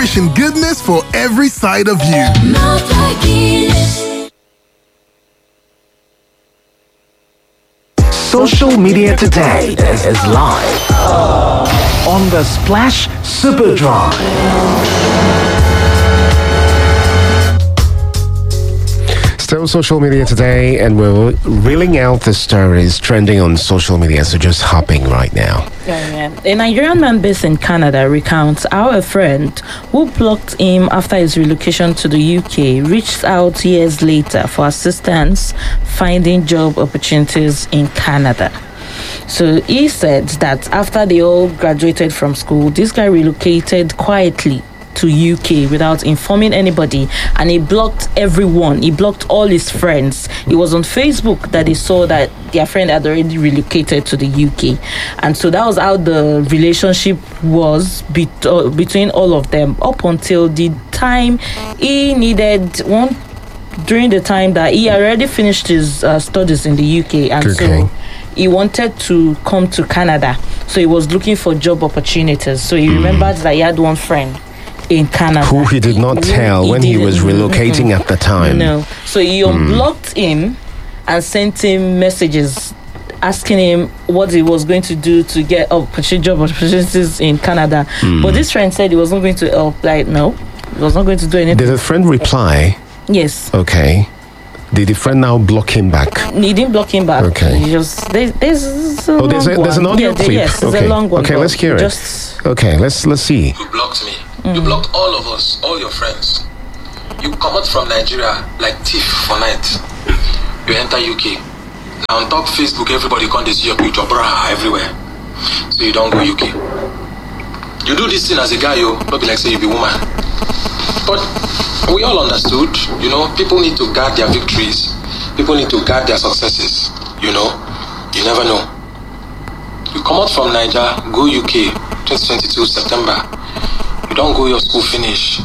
wishing goodness for every side of you. Social media today is live on the Splash Superdrive. Still social media today, and we're reeling out the stories trending on social media, so just hopping right now. A Nigerian man based in Canada recounts how a friend who blocked him after his relocation to the UK reached out years later for assistance finding job opportunities in Canada. So he said that after they all graduated from school, this guy relocated quietly to UK without informing anybody, and he blocked everyone. He blocked all his friends. It was on Facebook that they saw that their friend had already relocated to the UK, and so that was how the relationship was between all of them up until the time he needed one. During the time that he already finished his studies in the UK, and so he wanted to come to Canada. So he was looking for job opportunities. So he remembered that he had one friend in Canada who he did not tell when he was relocating at the time. No. So he unblocked him and sent him messages asking him what he was going to do to get job opportunities in Canada. But this friend said he was not going to help. Like, no, he was not going to do anything. Did the friend reply? Yes. Okay. Did the friend now block him back? He didn't block him back. Okay. He just there's an audio clip. Yes, there's a long one. Okay, let's hear it. Okay, let's see. You blocked me. You blocked all of us, all your friends. You come out from Nigeria like thief for night. You enter UK. Now on top Facebook, everybody come to see your picture, brah, everywhere. So you don't go UK. You do this thing as a guy, don't be like say you be woman. But we all understood, people need to guard their victories. People need to guard their successes, You never know. You come out from Nigeria, go UK, 2022 September. You don't go your school finish.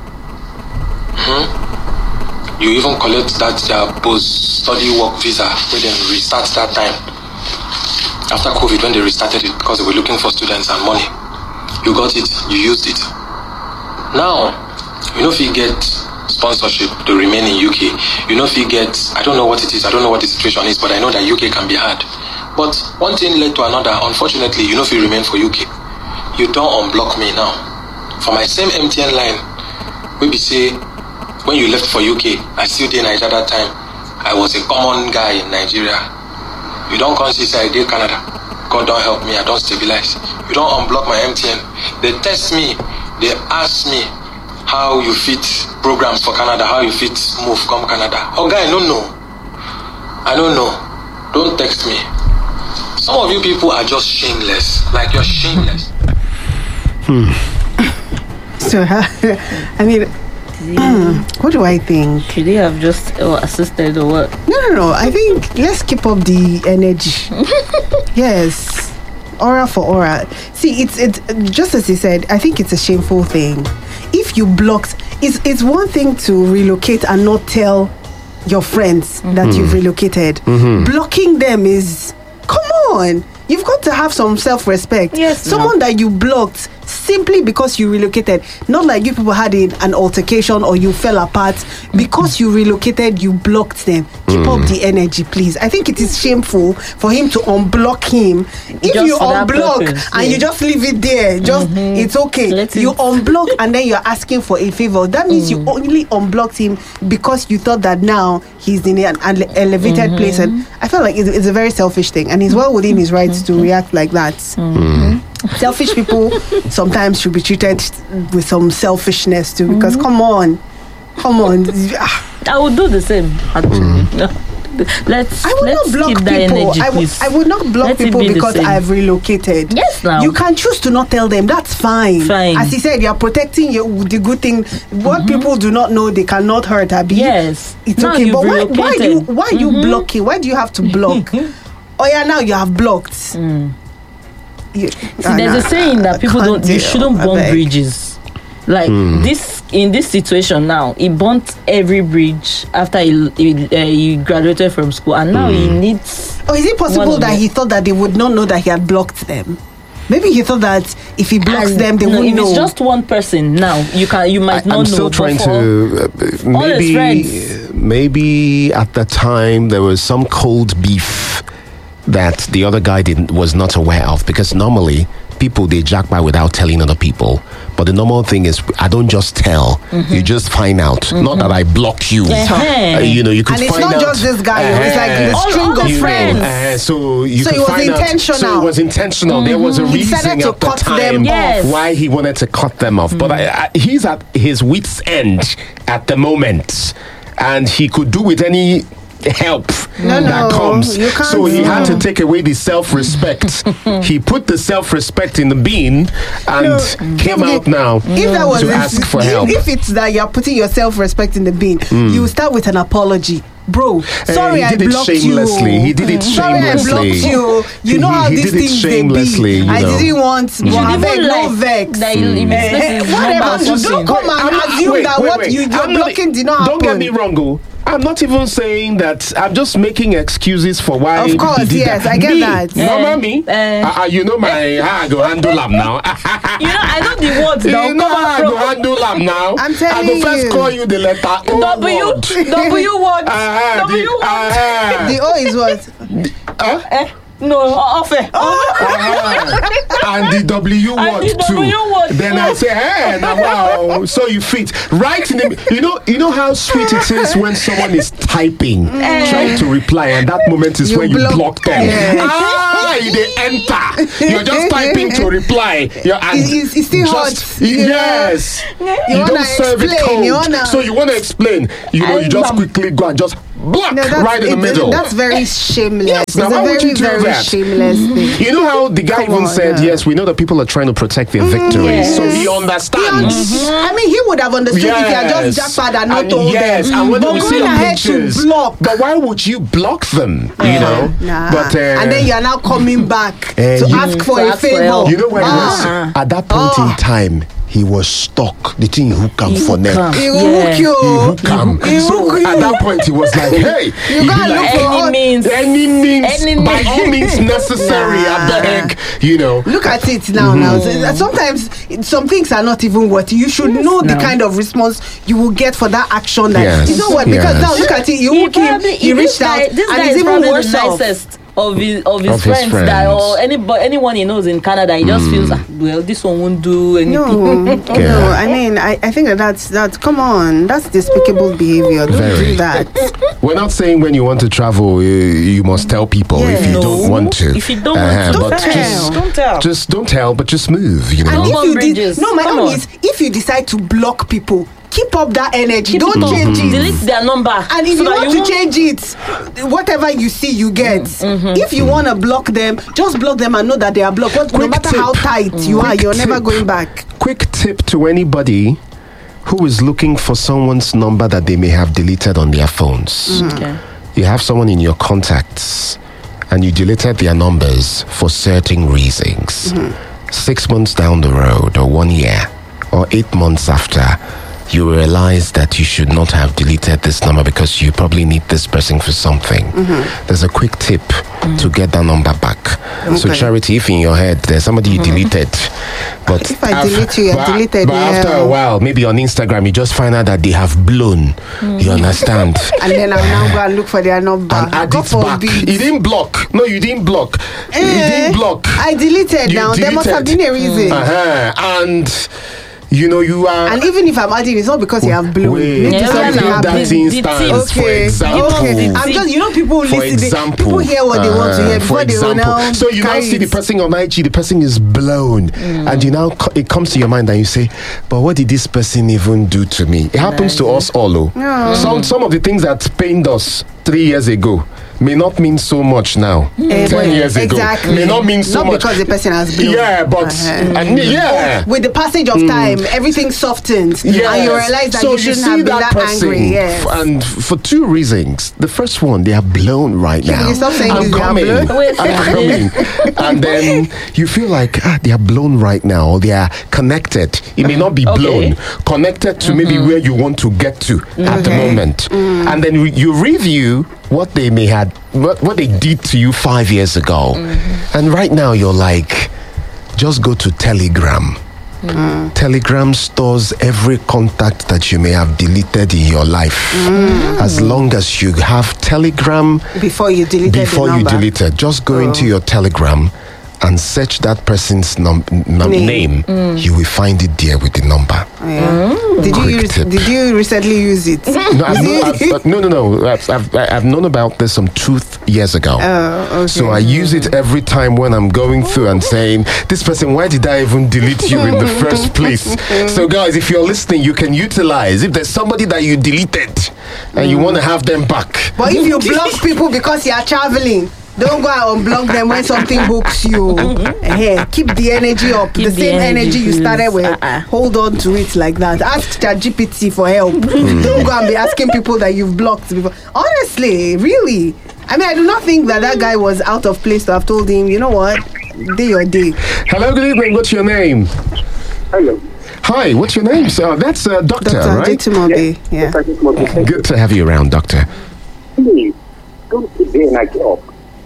You even collect that post-study work visa where they restart that time. After COVID, when they restarted it because they were looking for students and money. You got it, you used it. Now, if you get sponsorship to remain in UK, if you get, I don't know what it is, I don't know what the situation is, but I know that UK can be hard. But one thing led to another. Unfortunately, if you remain for UK, you don't unblock me now. For my same MTN line, maybe say, when you left for UK, I still did Nigeria that time. I was a common guy in Nigeria. You don't come see say I did Canada. God don't help me, I don't stabilize. You don't unblock my MTN. They test me, they ask me how you fit programs for Canada, how you fit move come Canada. Oh guy, no. I don't know. Don't text me. Some of you people are just shameless. Like you're shameless. So, I mean, what do I think? Should they have just assisted or what? No. I think let's keep up the energy. Yes. Aura for aura. See, it's just as he said, I think it's a shameful thing. If you blocked, it's one thing to relocate and not tell your friends that you've relocated. Blocking them is, come on. You've got to have some self-respect. Yes. Someone that you blocked simply because you relocated, not like you people had an altercation or you fell apart. Because you relocated, you blocked them. Keep up the energy, please. I think it is shameful for him to unblock him. If Just you for that unblock purpose, and you just leave it there, it's okay. You unblock and then you're asking for a favor. That means you only unblocked him because you thought that now he's in an elevated place. And I feel like it's a very selfish thing, and he's well within his rights to react like that. Selfish people sometimes should be treated with some selfishness too, because come on. I would do the same actually. I would not block keep people. that energy, I would not block people because I've relocated. Yes, now you can choose to not tell them. That's fine. As he said, you are protecting the good thing. What people do not know, they cannot hurt. Abi. Yes, it's now okay. But why you blocking? Why do you have to block? Oh yeah, now you have blocked. See, there's a saying that people you shouldn't burn bridges. Like this, in this situation now, he burnt every bridge after he graduated from school, and now he needs. Oh, is it possible that he thought that they would not know that he had blocked them? Maybe he thought that if he blocks And them, they no, won't if know. it's just one person now, you might not I'm know. still trying but for to all his friends. maybe at the time there was some cold beef that the other guy was not aware of, because normally people, they jack by without telling other people, but the normal thing is I don't just tell, you just find out. Not that I blocked you. You know, you could And it's find not out, just this guy, it's like the All- string all of the friends. so you So could it was find out. intentional. So it was intentional. There was a He reason decided to at the cut them time Yes. why he wanted to cut them off. But he's at his wit's end at the moment, and he could do with any help that no, comes. you can't. So he had to take away the self-respect. He put the self-respect in the bin and came out now If that was to ask for help. if it's that you're putting your self-respect in the bin, you start with an apology. Bro, sorry he I did it blocked shamelessly. you. He did it Sorry I shamelessly. blocked you. You know how He these did it things they shamelessly, be. you I know. didn't want to Even beg, no like vex. that he misplaces his number or Whatever, don't something. come and assume that what you're I'm blocking did not happen. Don't get me wrong, oh. I'm not even saying that. I'm just making excuses for why. Of course, he did yes, that. I get Me, that. Mama, me. You know my how I go handle am now. You know, I know the words now. You know how I go handle am now. I'm I telling go first you. call you the letter O W word. W what? W what? The O is what? No, off it. And the W word the too. W word, Then I say, hey, now wow. So you fit right in the. You know how sweet it is when someone is typing, trying to reply, and that moment is You when you block- block them. Yeah. They enter. You're just typing to reply. It's still hot, you know? Yes. You You wanna don't serve it explain, you cold. wanna- So you want to explain. You just quickly go and just block No, right in the middle. That's very shameless. Yes, now it's a why would very, you do very that? shameless thing. You know how the guy Come even on, said, yeah. yes, we know that people are trying to protect their victories. Yes. So he understands. I mean, he would have understood if he had just jackpot and not told yes, them. and when But we see going the ahead to pictures, block. but why would you block them? You know, Nah. but and then you are now coming back to you- ask for to a ask for favor. help. you know when he was at that point in time, he was stuck. The thing who come for neck. come. He Yeah. hook you. He who come. He So hook you. at that point, he was like, "Hey, You he gotta be look like, for Any means. any means, Any by means. all means necessary. I beg, you know." Look at it now. Now, sometimes some things are not even worth it. You should know the No. kind of response you will get for that action. That Yes. you know what? Because Yes. now look at it. You hook him. He reached out, This and guy it's is even probably worse the off. nicest of his his friends, that, friends. or anyone he knows in Canada. He just feels, well, this one won't do anything. No, I mean, I think that's come on, that's despicable behavior. Don't Very. do that. We're not saying when you want to travel, you must tell people if you Yes. don't want to. If you don't want to, but don't tell. Don't tell. Just don't tell, but just move. You know. And Urban if you bridges. did, no, my Come own on. is if you decide to block people, keep up that energy. Keep Don't it up. change it. Delete their number. And if so you that want to won't- change it, whatever you see, you get. If you want to block them, just block them and know that they are blocked. No Quick matter tip. how tight you are, Quick you're never tip. going back. Quick tip to anybody who is looking for someone's number that they may have deleted on their phones. Okay. You have someone in your contacts and you deleted their numbers for certain reasons. 6 months down the road, or 1 year, or 8 months after, you realize that you should not have deleted this number because you probably need this person for something. There's a quick tip to get that number back. So, Okay. Charity, if in your head there's somebody you deleted, but If I delete you, you're deleted, but after yeah. a while, maybe on Instagram, you just find out that they have blown. You understand? And then I'll now go and look for their number. And add God it back. forbid. You didn't block. No, you didn't block. You didn't block. I deleted You now. There must have been a reason. And you know you are. And even if I'm adding, it's not because you have blown. Wait, Maybe Yeah, something give yeah, happened. that the instance, tips. for example. Okay. I'm just, people For listen. example, People hear what they want to hear for before they will example. now. So you now carry see the it. person on IG, the person is blown, and you now it comes to your mind and you say, "But what did this person even do to me?" It happens to us all. Oh. Some of the things that pained us 3 years ago may not mean so much now. 10 years ago Exactly. may not mean so Not much. because the person has blown. Yeah, but and yeah. With the passage of time, everything softens, Yes. and you realize that So you shouldn't see have been that person, angry. Yes. and for two reasons. The first one, they are blown right now. you stop saying I'm this, they are coming. blown? Wait, I'm coming. And then you feel like they are blown right now. Or they are connected. It may not be blown, connected to maybe where you want to get to at the moment. And then you review what they may had, what they did to you 5 years ago, and right now you're like, just go to Telegram. Telegram stores every contact that you may have deleted in your life. As long as you have Telegram Before you delete just go into your Telegram and search that person's name. You will find it there with the number. Did you recently use it? No. I've known about this some 2 years ago. Okay. So I use it every time when I'm going through and saying, this person, why did I even delete you in the first place? So guys, if you're listening, you can utilize, if there's somebody that you deleted and you want to have them back. But if you block people because you are traveling, don't go out and block them when something hooks you. Keep the energy up. The same energy you started with. Hold on to it like that. Ask ChatGPT for help. Don't go and be asking people that you've blocked before. Honestly, really. I mean, I do not think that guy was out of place to have told him, you know what? Do your day. Hello, good evening. What's your name? Hello. Hi, what's your name? So that's Doctor, right? Jitimobi. Yeah. Good to have you around, Doctor. Please, don't today and I get up.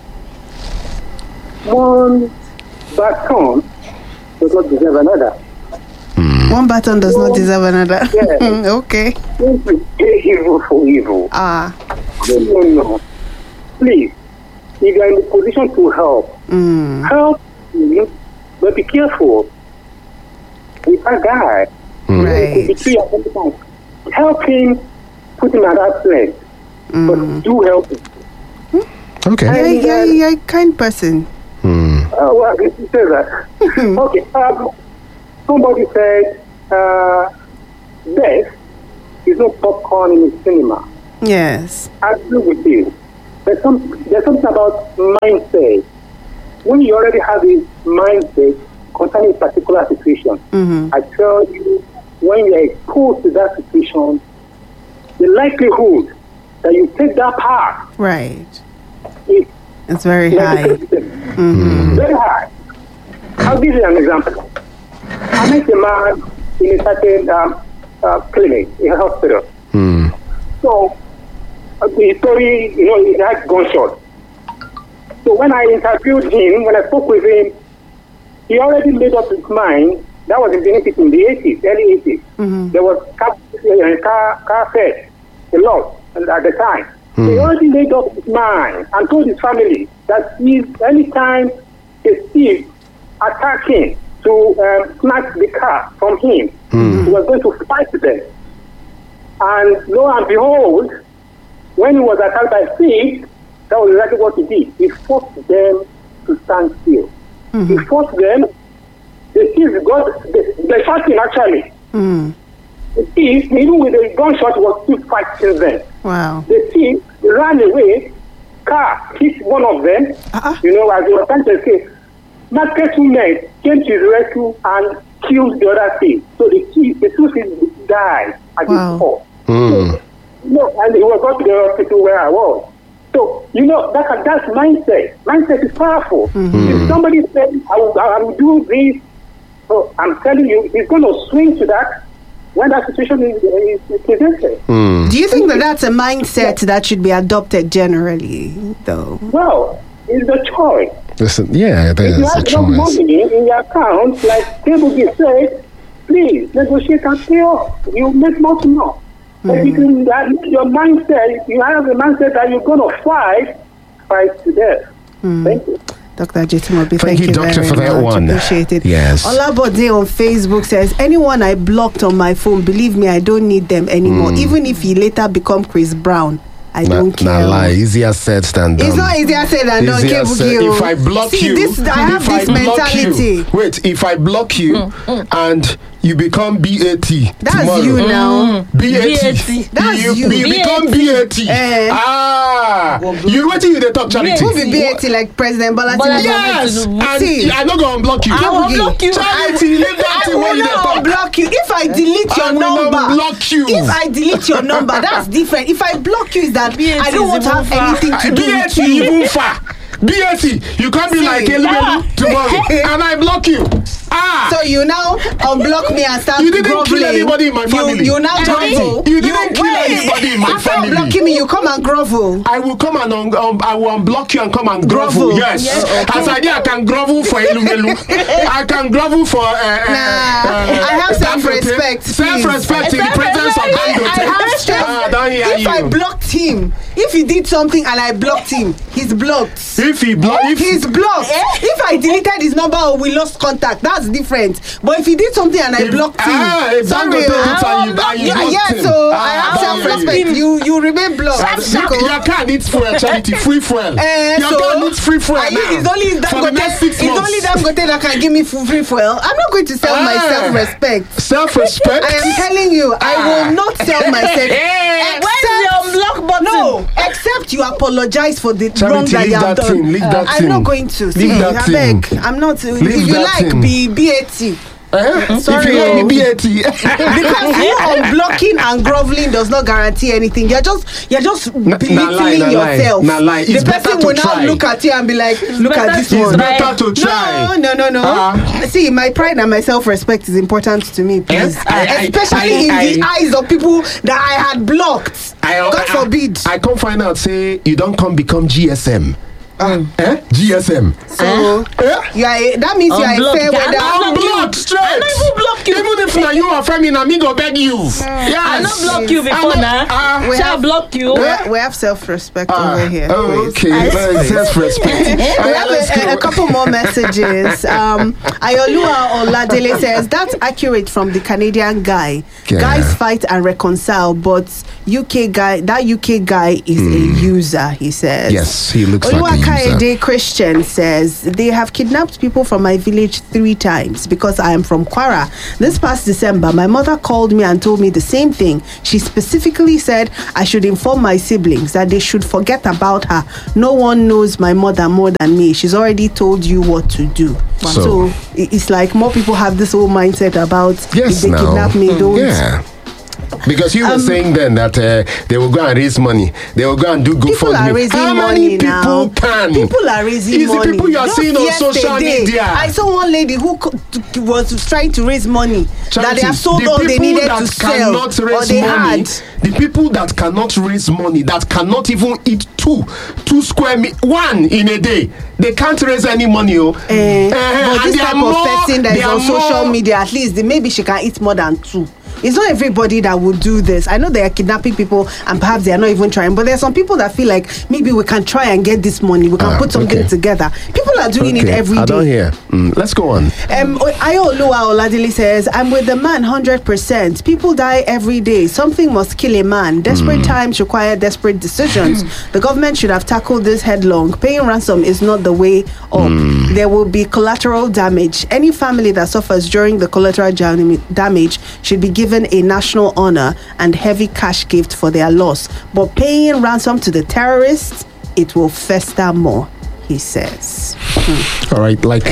One baton does not deserve another. One baton does not deserve another. Yeah. Okay. Don't pay evil for evil. No. Please, if you are in the position to help, help, but be careful with that guy. Right. Help him, put him at that place. But do help him. Okay. You're a kind person. Well, you say that. Okay. Somebody said death is no popcorn in the cinema. Yes. I agree with you. There's something about mindset. When you already have a mindset concerning a particular situation, I tell you, when you are exposed to that situation, the likelihood that you take that path, right, is it's very high. Very high. I'll give you an example. I met a man in a certain clinic, in a hospital. So, the story, he had gunshot. So when I interviewed him, when I spoke with him, he already made up his mind. That was in the 80s, early 80s. There was car theft a lot at the time. He already made up his mind and told his family that anytime a thief attacked him to snatch the car from him, he was going to fight them. And lo and behold, when he was attacked by thieves, that was exactly what he did. He forced them to stand still. He forced them. The thieves they shot him actually. The thief, even with a gunshot, was still fighting them. Wow. The thief ran away. Car hit one of them. As he was trying to escape. Market men came to his rescue and killed the other thief. So the two thieves died at the spot. And he was brought to the hospital where I was. So, that's mindset. Mindset is powerful. If somebody says, I will do this, so I'm telling you, he's going to swing to that when that situation is presented. Do you think that's a mindset that should be adopted generally, though? Well, it's a choice. Listen, yeah, there's a choice. If you have money in your account, like Kebuki said, please negotiate and pay off. You make much more. But if you have your mindset, you have the mindset that you're going to fight to death. Thank you. Dr. Jitimobi, thank you, Doctor, for that one. Appreciate it. Yes. Olabode on Facebook says, anyone I blocked on my phone, believe me, I don't need them anymore. Even if he later become Chris Brown, I don't care. Nah, lie. Easier said than done. It's not easier said than done. If I block you, I have this mentality. Wait, if I block you and you become BAT that's tomorrow. You now. BAT. That's you. Become BAT. You waiting you the top charity. Who be BAT like President Bola Tinubu? Yes. And I'm not going to unblock you. I will unblock you. Charity, leave that I will not unblock you. If I delete your number. I will block you. If I delete your number, that's different. If I block you, is that I don't want to have anything to do with you. Even far. BAT, you can't be like Elumelu tomorrow, and I block you. So you now unblock me and start You didn't groveling. kill anybody in my family. You now grovel. You didn't kill anybody in my After family. blocking me, you come and grovel. I will come and I will unblock you and come and grovel. Yes. As I did, I can grovel for Elumelu. I can grovel for. I have self-respect. Self-respect in the presence of Dangote. I have strength. Don't hear If you. I blocked him, if he did something and I blocked him, he's blocked. If he block, He's blocked. If I deleted his number or we lost contact, that's different. But if he did something and I blocked him, if sorry. Dangote did and you blocked him. So I have self-respect. You remain blocked. Your car needs fuel, Charity. Free fuel. Your car needs free fuel now. It's only for the next 6 months. It's only Dangote that can give me free fuel. I'm not going to sell my self-respect. Self-respect? I am telling you, I will not sell myself. Where's your block button? No, except you apologize for the wrong Charity, that you leave have that done. thing, leave that I'm thing. not going to. See, Leave that I thing. beg. I'm not. Leave If you that like, thing. be BAT. If Sorry, you let me BAT. because you unblocking and groveling does not guarantee anything. You're just belittling yourself. The person will now look at you and be like, look at this It's one. better to try. No. See, my pride and my self-respect is important to me, please. Especially in the eyes of people that I had blocked. God forbid. I come find out, say, you don't come become GSM. GSM. So that means you are a fair weather. I'll block straight. I never block you. Even if now you are from me, me go beg you. Yes. I not block you before now. Shall I block you? We have self-respect over here. Okay, self-respect. We have a couple more messages. Ayolua Oladele says that's accurate from the Canadian guy. Yeah. Guys fight and reconcile, but UK guy is a user. He says. Yes, he looks like a user. Kaede Christian says they have kidnapped people from my village 3 times because I am from Kwara. This past December, my mother called me and told me the same thing. She specifically said I should inform my siblings that they should forget about her. No one knows my mother more than me. She's already told you what to do. So it's like more people have this whole mindset about if they kidnap me, don't. Yeah. Because you were saying then that they will go and raise money. They will go and do GoFundMe. People are raising How money many people now. can? People are raising It's money. the people you are Just seeing on social yesterday, media. I saw one lady who was trying to raise money that they Charity, have sold the all they people needed that to sell cannot or raise they money, had. the people that cannot raise money, that cannot even eat two square one in a day, they can't raise any money. But this type of person that is on social media, at least maybe she can eat more than 2. It's not everybody that would do this. I know they are kidnapping people and perhaps they are not even trying, but there are some people that feel like maybe we can try and get this money. We can put something together. People are doing it every day. I don't hear. Let's go on. Ayolua Oladili says, I'm with the man 100%. People die every day. Something must kill a man. Desperate times require desperate decisions. The government should have tackled this headlong. Paying ransom is not the way up. There will be collateral damage. Any family that suffers during the collateral damage should be given a national honor and heavy cash gift for their loss. But paying ransom to the terrorists, it will fester more, he says. All right, like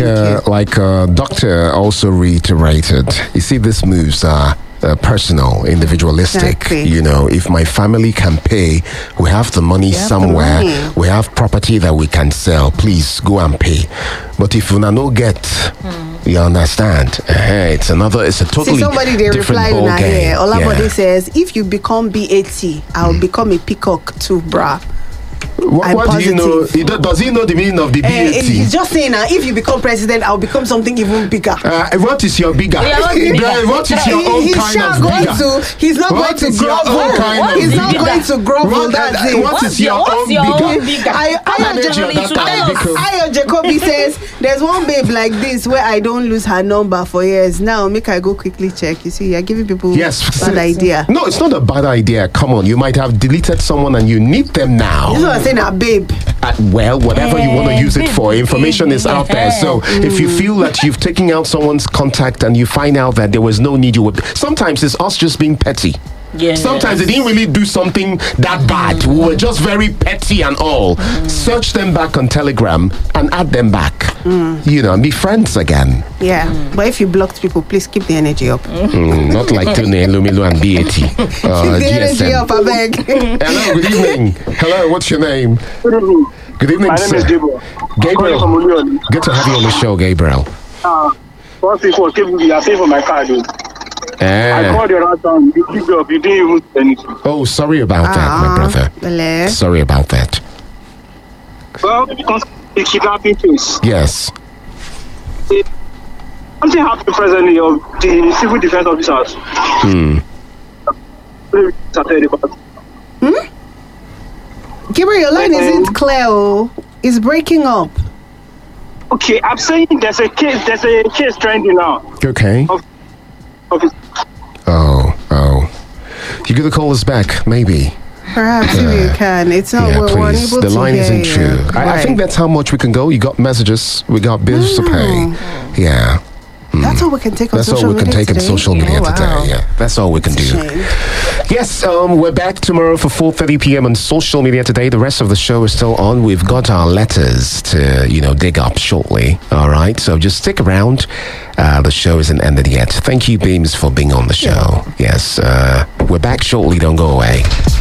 Doctor also reiterated, you see, these moves are personal, individualistic. Exactly. You know, if my family can pay, we have the money somewhere, we have property that we can sell, please go and pay. But if you no get, you understand, it's a totally somebody they different replied ball in game. here. Olabode says, if you become BAT, I'll become a peacock too, brah. What do you know? Does he know the meaning of the BAT? He's just saying if you become president, I'll become something even bigger. What is your bigger? What is your own kind of bigger? He's not going to grovel. He's not going to grovel. That's it. What is your own bigger? Ayo Jacobi says, there's one babe like this where I don't lose her number for years. Now, make I go quickly check. You see, you're giving people bad idea. No, it's not a bad idea. Come on, you might have deleted someone and you need them now. This is what I'm saying, babe. Well, whatever you want to use it for, information is out there. So if you feel that you've taken out someone's contact and you find out that there was no need, sometimes it's us just being petty. Yes. Sometimes they didn't really do something that bad. We were just very petty and all. Search them back on Telegram and add them back. You know, and be friends again. Yeah, but if you blocked people, please keep the energy up. Not like Tune, Lumilo and BAT. Keep the energy up, I beg. Hello, good evening. Hello, what's your name? Good evening. Good evening, My name sir. is Gabriel. Gabriel. Calling from Oluwole. Good to have you on the show, Gabriel. First thing was giving me a pay for my car, dude. I Eh. called you around town. You picked up. You didn't even say anything. Oh, sorry about that, my brother. Bele. Sorry about that. Well, because the kidnapping case. Yes. Something happened presently of the civil defense officers. Gabriel, your line isn't clear. Oh. It's breaking up. Okay, I'm saying there's a case trending now. Okay. Of his Oh. You gonna call us back, maybe? Perhaps if you can. It's not. Yeah, we're please. unable The to line hear isn't you. true. I Right. think that's how much we can go. You got messages, we got bills to pay. Yeah. That's all we can take on That's social all we can media take on today? social media Oh, wow. today. Yeah, that's all we can do. Shame. Yes, we're back tomorrow for 4:30 p.m. on social media today. The rest of the show is still on. We've got our letters to, dig up shortly. All right, so just stick around. The show isn't ended yet. Thank you, Beams, for being on the show. Yes, we're back shortly. Don't go away.